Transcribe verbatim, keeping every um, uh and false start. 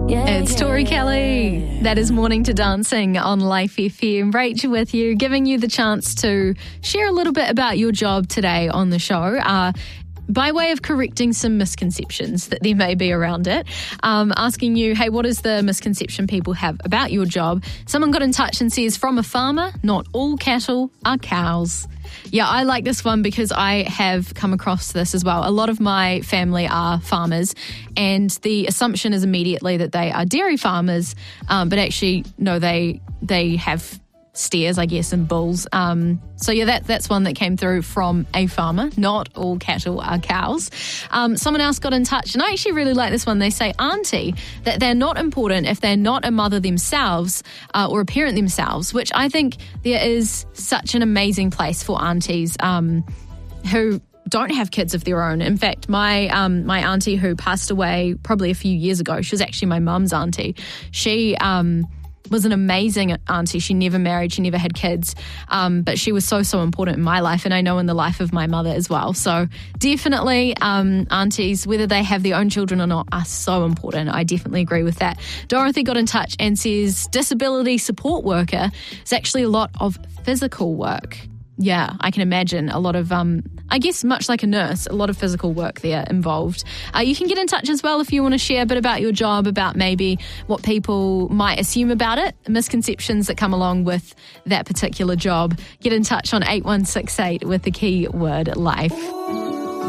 It's Tori Kelly. That is Morning to Dancing on Life F M. Rachel with you, giving you the chance to share a little bit about your job today on the show. Uh, by way of correcting some misconceptions that there may be around it, um, asking you, hey, what is the misconception people have about your job? Someone got in touch and says, from a farmer, not all cattle are cows. Yeah, I like this one because I have come across this as well. A lot of my family are farmers, and the assumption is immediately that they are dairy farmers, um, but actually, no, they they have steers, I guess, and bulls. Um, so yeah, that that's one that came through from a farmer. Not all cattle are cows. Um, someone else got in touch, and I actually really like this one. They say, auntie, that they're not important if they're not a mother themselves uh, or a parent themselves, which I think there is such an amazing place for aunties um, who don't have kids of their own. In fact, my um, my auntie who passed away probably a few years ago, she was actually my mum's auntie. She um, was an amazing auntie. She never married, she never had kids, um, but she was so, so important in my life, and I know in the life of my mother as well. So definitely um, aunties, whether they have their own children or not, are so important. I definitely agree with that. Dorothy got in touch and says disability support worker is actually a lot of physical work. Yeah, I can imagine a lot of, um, I guess much like a nurse, a lot of physical work there involved. Uh, you can get in touch as well if you want to share a bit about your job, about maybe what people might assume about it, misconceptions that come along with that particular job. Get in touch on eight one six eight with the keyword life.